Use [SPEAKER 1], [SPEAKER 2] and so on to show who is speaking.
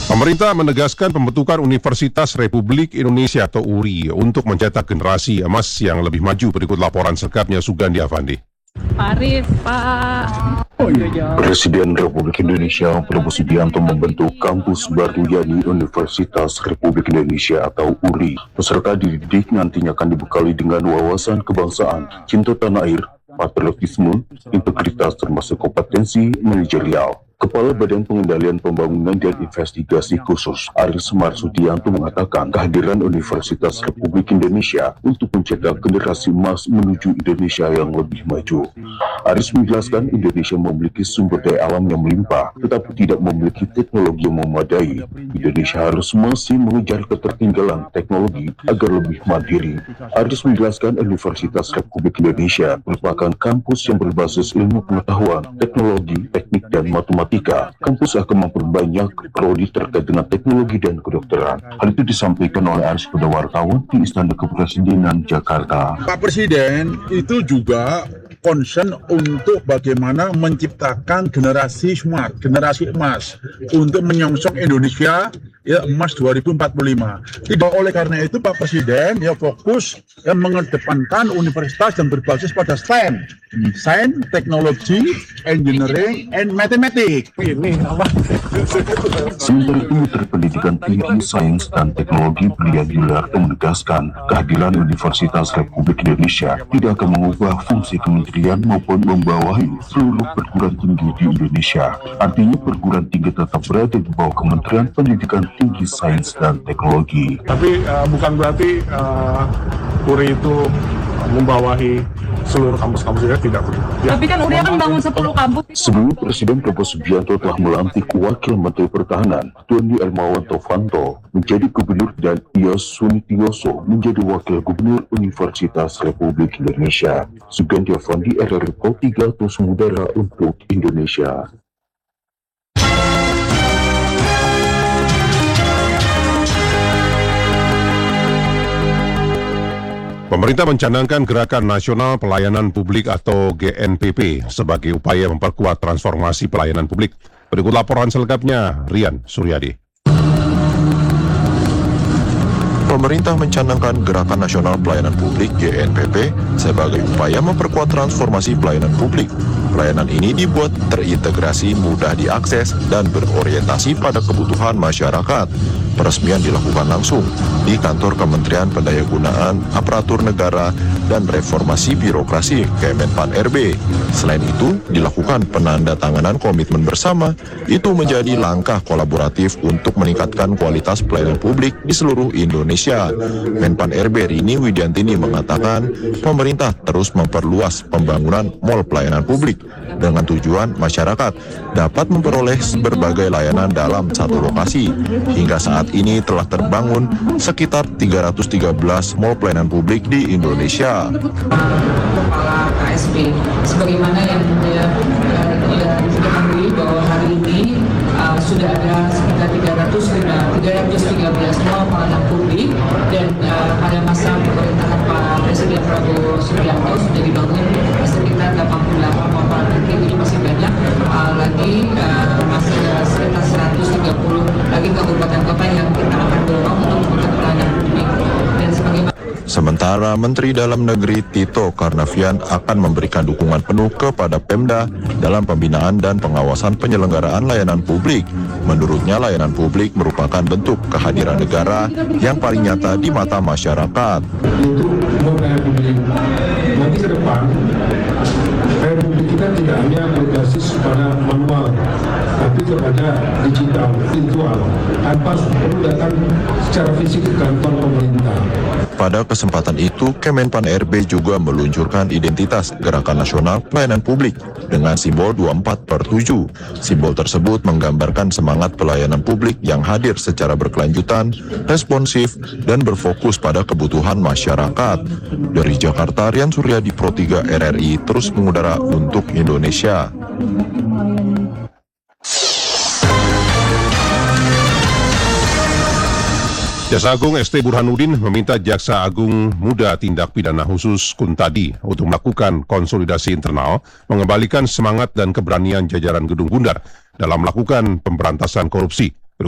[SPEAKER 1] Pemerintah menegaskan pembentukan Universitas Republik Indonesia atau URI untuk mencetak generasi emas yang lebih maju. Berikut laporan selengkapnya Sugandi Avandi.
[SPEAKER 2] Presiden Republik Indonesia Prabowo Subianto membentuk kampus baru yakni Universitas Republik Indonesia atau URI. Peserta dididik nantinya akan dibekali dengan wawasan kebangsaan, cinta tanah air, patriotisme, integritas termasuk kompetensi manajerial. Kepala Badan Pengendalian Pembangunan dan Investigasi Khusus Aris Marsudianto mengatakan kehadiran Universitas Republik Indonesia untuk mencetak generasi emas menuju Indonesia yang lebih maju. Aris menjelaskan Indonesia memiliki sumber daya alam yang melimpah, tetapi tidak memiliki teknologi yang memadai. Indonesia harus masih mengejar ketertinggalan teknologi agar lebih mandiri. Aris menjelaskan Universitas Republik Indonesia merupakan kampus yang berbasis ilmu pengetahuan, teknologi, teknik, dan matematika. Kampus akan memperbanyak prodi terkait dengan teknologi dan kedokteran. Hal itu disampaikan oleh Aris pada wartawan di Istana Kepresidenan Jakarta.
[SPEAKER 3] Pak Presiden itu juga concern untuk bagaimana menciptakan generasi smart, generasi emas untuk menyongsong Indonesia ya emas 2045. Tidak oleh karena itu Pak Presiden ya fokus mengedepankan universitas yang berbasis pada STEM, Science, Technology, Engineering, and Mathematics.
[SPEAKER 2] Sementara itu, Menteri Pendidikan Tinggi, Sains, dan Teknologi Brian Yuliarto menegaskan kehadiran Universitas Republik Indonesia tidak akan mengubah fungsi kementerian maupun membawahi seluruh perguruan tinggi di Indonesia. Artinya perguruan tinggi tetap berada di bawah Kementerian Pendidikan Tinggi, Sains, dan Teknologi.
[SPEAKER 4] Tapi bukan berarti URI itu membawahi seluruh kampus-kampusnya, tidak begitu.
[SPEAKER 5] Ya. Tapi kan URI akan bangun 10 kampus.
[SPEAKER 2] Sebelumnya Presiden Prabowo Subianto telah melantik Wakil Menteri Pertahanan Doni Hermawan Tovanto menjadi gubernur dan Iyas Sunitioso menjadi Wakil Gubernur Universitas Republik Indonesia. Sugandi Avandi, RRI Pro 3 terus mengudara untuk Indonesia.
[SPEAKER 1] Pemerintah mencanangkan Gerakan Nasional Pelayanan Publik atau GNPP sebagai upaya memperkuat transformasi pelayanan publik. Berikut laporan selengkapnya, Rian Suryadi.
[SPEAKER 6] Pemerintah mencanangkan Gerakan Nasional Pelayanan Publik (GNPP) sebagai upaya memperkuat transformasi pelayanan publik. Pelayanan ini dibuat terintegrasi, mudah diakses, dan berorientasi pada kebutuhan masyarakat. Peresmian dilakukan langsung di kantor Kementerian Pendayagunaan Aparatur Negara dan Reformasi Birokrasi Kemenpan RB. Selain itu, dilakukan penandatanganan komitmen bersama. Itu menjadi langkah kolaboratif untuk meningkatkan kualitas pelayanan publik di seluruh Indonesia. Menpan RB Rini Widiantini mengatakan, pemerintah terus memperluas pembangunan mal pelayanan publik dengan tujuan masyarakat dapat memperoleh berbagai layanan dalam satu lokasi. Hingga saat ini telah terbangun sekitar 313 mal pelayanan publik di Indonesia.
[SPEAKER 5] Kepala KSP, sebagaimana yang diketahui bahwa hari ini sudah ada sekitar 313 mal pelayanan publik dan pada masa pemerintahan Pak Presiden Prabowo Subianto sudah dibangun sekitar 88 mal pelayanan publik. Jadi masih banyak lagi masih sekitar 130 lagi kabupaten kota yang kita akan dorong untuk membuka pelayanan publik. Dan sebagaimana
[SPEAKER 6] Sementara Menteri Dalam Negeri Tito Karnavian akan memberikan dukungan penuh kepada Pemda dalam pembinaan dan pengawasan penyelenggaraan layanan publik. Menurutnya, layanan publik merupakan bentuk kehadiran negara yang paling nyata di mata masyarakat.
[SPEAKER 7] Untuk pelayanan publik nanti ke depan, pelayanan publik kita tidak hanya berbasis pada manual, tapi kepada digital, virtual, tanpa perlu datang secara fisik ke kantor pemerintah.
[SPEAKER 6] Pada kesempatan itu, Kemenpan RB juga meluncurkan identitas Gerakan Nasional Pelayanan Publik dengan simbol 24/7. Simbol tersebut menggambarkan semangat pelayanan publik yang hadir secara berkelanjutan, responsif, dan berfokus pada kebutuhan masyarakat. Dari Jakarta, Rian Suryadi, Pro 3 RRI terus mengudara untuk Indonesia.
[SPEAKER 1] Jaksa Agung ST Burhanuddin meminta Jaksa Agung Muda Tindak Pidana Khusus Kuntadi untuk melakukan konsolidasi internal, mengembalikan semangat dan keberanian jajaran Gedung Bundar dalam melakukan pemberantasan korupsi.